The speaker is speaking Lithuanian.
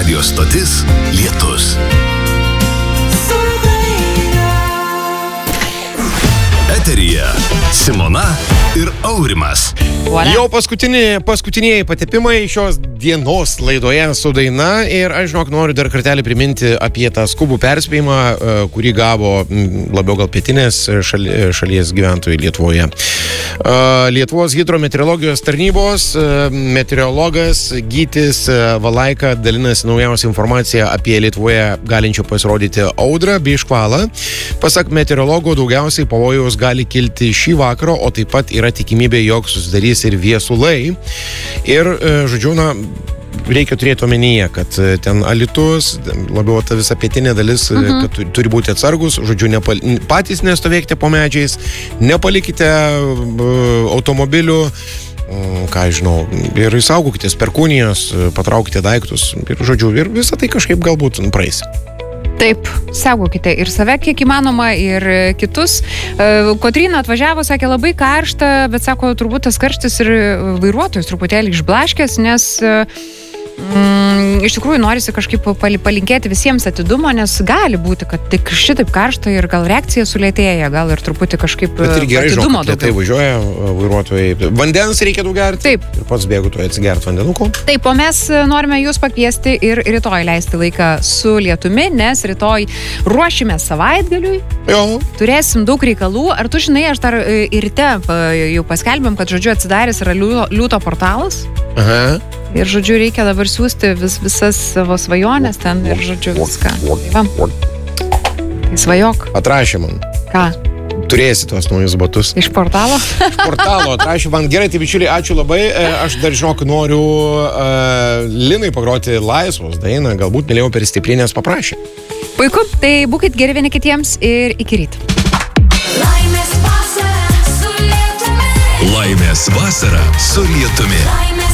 Radio stotis Lietus. Eteryje Simona ir Aurimas. Jau paskutiniai patepimai šios dienos laidoje su daina ir aš noriu dar kartelį priminti apie tą skubų perspėjimą, kurį gavo labiau gal pietinės šalies gyventojai Lietuvoje. Lietuvos hidrometeorologijos tarnybos meteorologas Gytis Valaika dalinasi naujausią informaciją apie Lietuvoje galinčią pasirodyti audrą bei škvalą. Pasak meteorologų, daugiausiai pavojaus gali kilti šį vakarą, o taip pat yra tikimybė, jog susidarys ir viesulai. Ir, žodžiu, reikia turėti omenyje, kad ten Alytus, labiau ta visa pietinė dalis, kad turi būti atsargus, žodžiu, patys nestovėkite po medžiais, nepalikite automobilių, ką žinau, ir saugokitės perkūnijos, patraukite daiktus, ir, žodžiu, ir visą tai kažkaip galbūt praeis. Taip, saugokite ir save kiek įmanoma, ir kitus. Kotryna atvažiavo, sakė, labai karšta, bet sako, turbūt tas karštis ir vairuotojus truputėlį išblaškęs, nes iš tikrųjų norisi kažkaip palinkėti visiems atidumo, nes gali būti, kad tik šitaip karšta ir gal reakcija sulėtėja, gal ir truputį kažkaip atidumo daugiau. Bet ir gerai, žinau, kad tai važiuoja vairuotojai. Vandens reikėtų gerti. Taip. Ir pats bėgu tu atsigerti vandenuko. Taip, o mes norime jūs pakviesti ir rytoj leisti laiką su lietumi, nes rytoj ruošime savaitgaliui. Jo. Turėsim daug reikalų. Ar tu žinai, aš dar ryte jau paskelbėm, kad, žodžiu, atsidaręs yra liūto portalas. Aha. Ir, žodžiu, reikia dabar siūsti visas savo svajonės ten ir, žodžiu, viską. Tai svajok. Atrašė man. Ką? Turėsi tuos naujus batus. Iš portalo? Iš portalo atrašė man. Gerai, tai bičiuliai, ačiū labai. Aš dar, žinok, noriu Linai pagroti Laisvos dainą. Galbūt mylėjau per stipriai, nes paprašė. Puiku, tai būkit geri vieni kitiems ir iki ryto. Laimės vasara su lietumi.